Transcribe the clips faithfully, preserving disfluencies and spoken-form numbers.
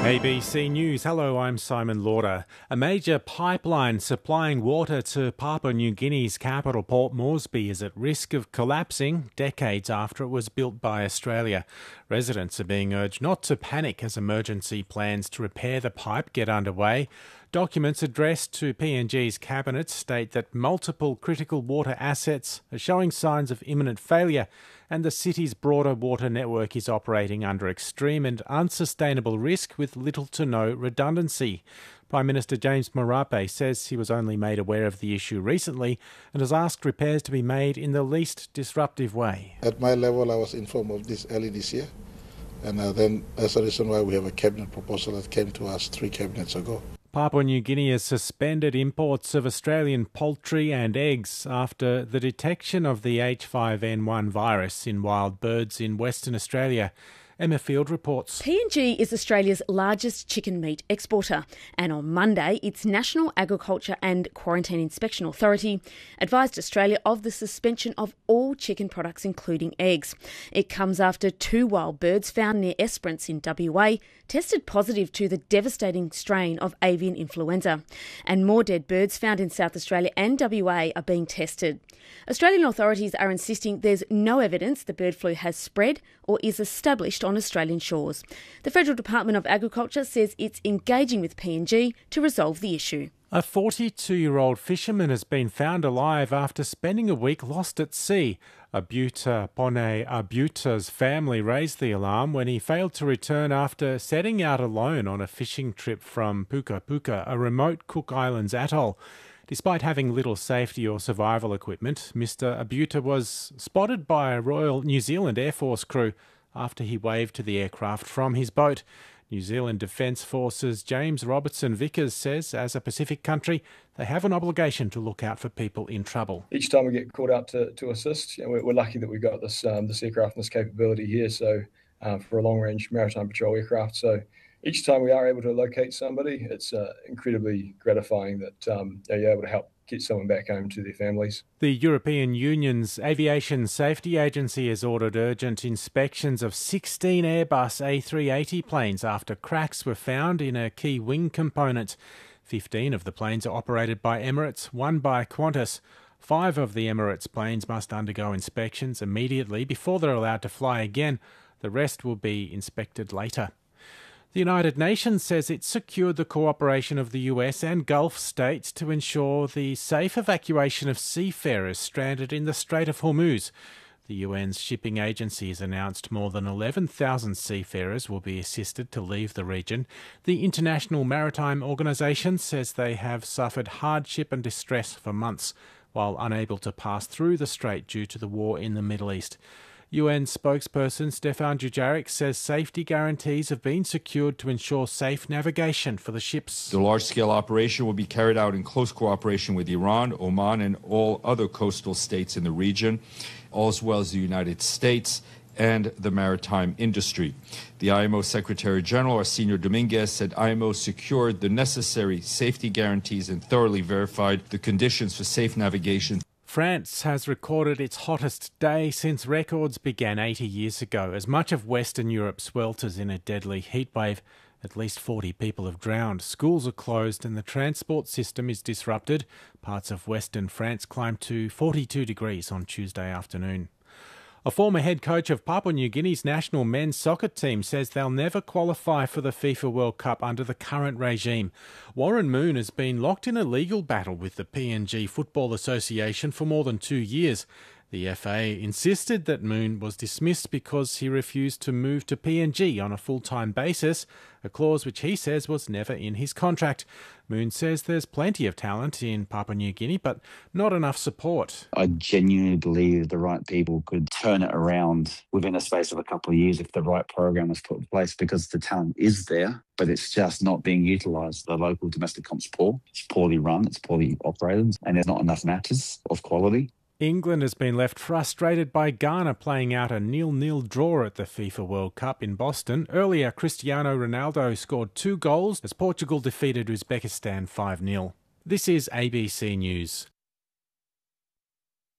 A B C News. Hello, I'm Simon Lauder. A major pipeline supplying water to Papua New Guinea's capital Port Moresby is at risk of collapsing decades after it was built by Australia. Residents are being urged not to panic as emergency plans to repair the pipe get underway. Documents addressed to P N G's cabinet state that multiple critical water assets are showing signs of imminent failure, and the city's broader water network is operating under extreme and unsustainable risk with little to no redundancy. Prime Minister James Marape says he was only made aware of the issue recently and has asked repairs to be made in the least disruptive way. At my level, I was informed of this early this year, and uh, then that's the reason why we have a cabinet proposal that came to us three cabinets ago. Papua New Guinea has suspended imports of Australian poultry and eggs after the detection of the H five N one virus in wild birds in Western Australia. Emma Field reports. P N G is Australia's largest chicken meat exporter, and on Monday its National Agriculture and Quarantine Inspection Authority advised Australia of the suspension of all chicken products including eggs. It comes after two wild birds found near Esperance in W A tested positive to the devastating strain of avian influenza, and more dead birds found in South Australia and W A are being tested. Australian authorities are insisting there's no evidence the bird flu has spread or is established on Australian shores. The Federal Department of Agriculture says it's engaging with P N G to resolve the issue. A forty-two-year-old fisherman has been found alive after spending a week lost at sea. Abuta Pone Abuta's family raised the alarm when he failed to return after setting out alone on a fishing trip from Puka Puka, a remote Cook Islands atoll. Despite having little safety or survival equipment, Mister Abuta was spotted by a Royal New Zealand Air Force crew after he waved to the aircraft from his boat. New Zealand Defence Force's James Robertson Vickers says, as a Pacific country, they have an obligation to look out for people in trouble. Each time we get called out to, to assist, you know, we're, we're lucky that we've got this um, this aircraft and this capability here. So uh, for a long-range maritime patrol aircraft, so each time we are able to locate somebody, it's uh, incredibly gratifying that um, you're able to help get someone back home to their families. The European Union's Aviation Safety Agency has ordered urgent inspections of sixteen Airbus A three eighty planes after cracks were found in a key wing component. fifteen of the planes are operated by Emirates, one by Qantas. Five of the Emirates planes must undergo inspections immediately before they're allowed to fly again. The rest will be inspected later. The United Nations says it secured the cooperation of the U S and Gulf states to ensure the safe evacuation of seafarers stranded in the Strait of Hormuz. The U N's shipping agency has announced more than eleven thousand seafarers will be assisted to leave the region. The International Maritime Organization says they have suffered hardship and distress for months while unable to pass through the strait due to the war in the Middle East. U N spokesperson Stefan Dujarric says safety guarantees have been secured to ensure safe navigation for the ships. The large-scale operation will be carried out in close cooperation with Iran, Oman, and all other coastal states in the region, as well as the United States and the maritime industry. The I M O Secretary General, Arsenio Dominguez, said I M O secured the necessary safety guarantees and thoroughly verified the conditions for safe navigation. France has recorded its hottest day since records began eighty years ago. As much of Western Europe swelters in a deadly heatwave, at least forty people have drowned. Schools are closed and the transport system is disrupted. Parts of Western France climbed to forty-two degrees on Tuesday afternoon. A former head coach of Papua New Guinea's national men's soccer team says they'll never qualify for the FIFA World Cup under the current regime. Warren Moon has been locked in a legal battle with the P N G Football Association for more than two years. The F A insisted that Moon was dismissed because he refused to move to P N G on a full-time basis, a clause which he says was never in his contract. Moon says there's plenty of talent in Papua New Guinea, but not enough support. I genuinely believe the right people could turn it around within a space of a couple of years if the right program was put in place, because the talent is there, but it's just not being utilised. The local domestic comp's poor, it's poorly run, it's poorly operated, and there's not enough matches of quality. England has been left frustrated by Ghana playing out a nil-nil draw at the FIFA World Cup in Boston. Earlier, Cristiano Ronaldo scored two goals as Portugal defeated Uzbekistan five nil. This is A B C News.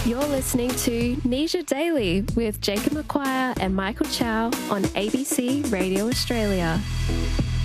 You're listening to Nisha Daily with Jacob McQuire and Michael Chow on A B C Radio Australia.